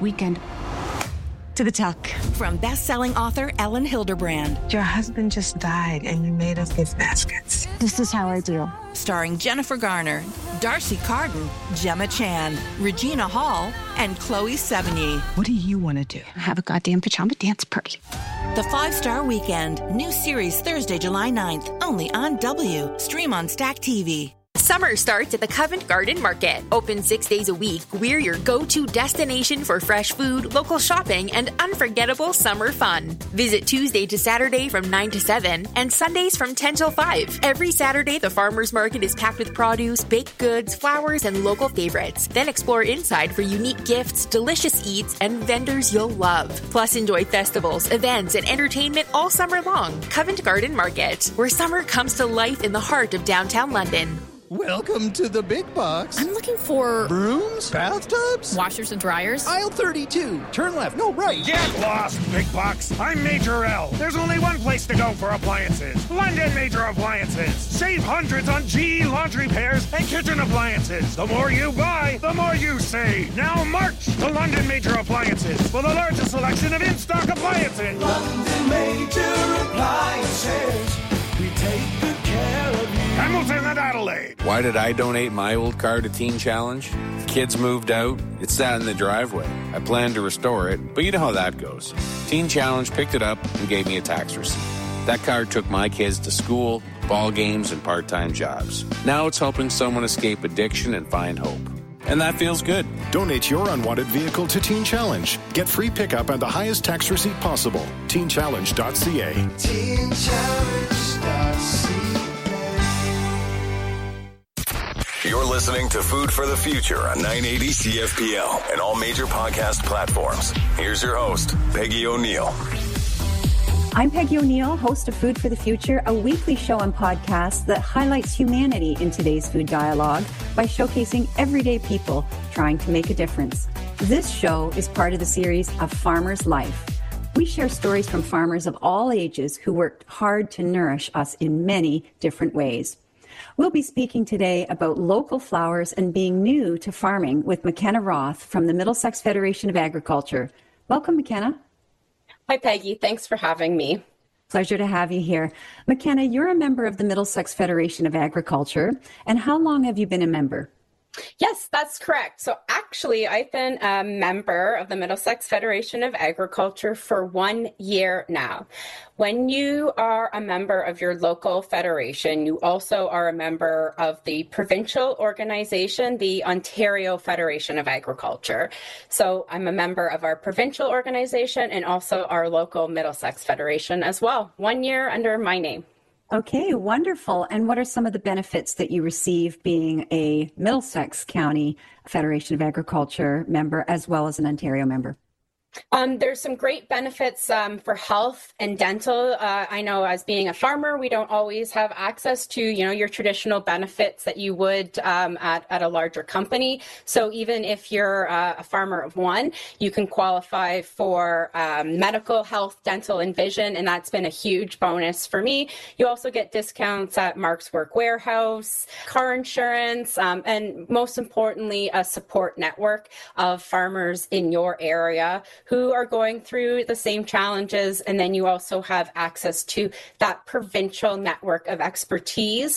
weekend. To the tuck. From best-selling author Ellen Hilderbrand. Your husband just died and you made us gift baskets. This is how I do. Starring Jennifer Garner, Darcy Carden, Gemma Chan, Regina Hall, and Chloe Sevigny. What do you want to do? Have a goddamn pajama dance party. The 5-Star Weekend. New series Thursday, July 9th. Only on W. Stream on Stack TV. Summer starts at the Covent Garden Market. Open 6 days a week, we're your go-to destination for fresh food, local shopping, and unforgettable summer fun. Visit Tuesday to Saturday from 9 to 7 and Sundays from 10 till 5. Every Saturday, the farmers market is packed with produce, baked goods, flowers, and local favorites. Then explore inside for unique gifts, delicious eats, and vendors you'll love. Plus, enjoy festivals, events, and entertainment all summer long. Covent Garden Market, where summer comes to life in the heart of downtown London. Welcome to the big box. I'm looking for brooms, bathtubs, washers and dryers. Aisle 32. Turn left. No, right. Get lost, big box. I'm Major L. There's only one place to go for appliances. London Major Appliances. Save hundreds on GE laundry pairs and kitchen appliances. The more you buy, the more you save. Now march to London Major Appliances for the largest selection of in-stock appliances. London Major Appliances. We take good care of you. Hamilton and Adelaide. Why did I donate my old car to Teen Challenge? Kids moved out. It sat in the driveway. I planned to restore it, but you know how that goes. Teen Challenge picked it up and gave me a tax receipt. That car took my kids to school, ball games, and part-time jobs. Now it's helping someone escape addiction and find hope. And that feels good. Donate your unwanted vehicle to Teen Challenge. Get free pickup and the highest tax receipt possible. TeenChallenge.ca. TeenChallenge.ca. You're listening to Food for the Future on 980 CFPL and all major podcast platforms. Here's your host, Peggy O'Neill. I'm Peggy O'Neill, host of Food for the Future, a weekly show and podcast that highlights humanity in today's food dialogue by showcasing everyday people trying to make a difference. This show is part of the series A Farmer's Life. We share stories from farmers of all ages who worked hard to nourish us in many different ways. We'll be speaking today about local flowers and being new to farming with McKenna Roth from the Middlesex Federation of Agriculture. Welcome, McKenna. Hi, Peggy. Thanks for having me. Pleasure to have you here. McKenna, you're a member of the Middlesex Federation of Agriculture. And how long have you been a member? Yes, that's correct. So actually, I've been a member of the Middlesex Federation of Agriculture for 1 year now. When you are a member of your local federation, you also are a member of the provincial organization, the Ontario Federation of Agriculture. So I'm a member of our provincial organization and also our local Middlesex Federation as well. 1 year under my name. Okay, wonderful. And what are some of the benefits that you receive being a Middlesex County Federation of Agriculture member as well as an Ontario member? There's some great benefits for health and dental. I know as being a farmer, we don't always have access to, your traditional benefits that you would at a larger company. So even if you're a farmer of one, you can qualify for medical, health, dental, and vision, and that's been a huge bonus for me. You also get discounts at Mark's Work Warehouse, car insurance, and most importantly, a support network of farmers in your area who are going through the same challenges. And then you also have access to that provincial network of expertise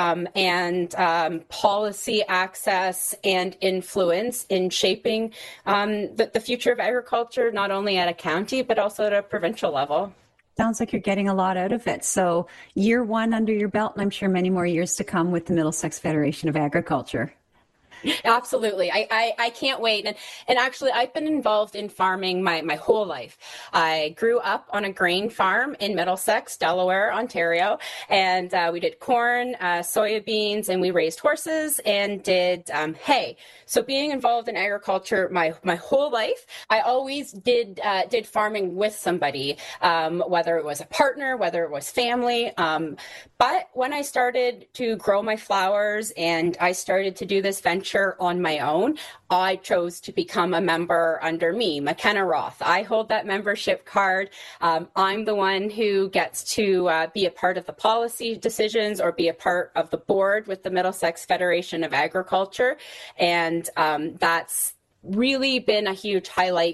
and policy access and influence in shaping the future of agriculture, not only at a county, but also at a provincial level. Sounds like you're getting a lot out of it. So year one under your belt, and I'm sure many more years to come with the Middlesex Federation of Agriculture. Absolutely. I can't wait. And actually, I've been involved in farming my whole life. I grew up on a grain farm in Middlesex, Delaware, Ontario, and we did corn, soybeans, and we raised horses and did hay. So being involved in agriculture my whole life, I always did farming with somebody, whether it was a partner, whether it was family. But when I started to grow my flowers and I started to do this venture on my own, I chose to become a member under me, McKenna Roth. I hold that membership card. I'm the one who gets to be a part of the policy decisions or be a part of the board with the Middlesex Federation of Agriculture. And that's really been a huge highlight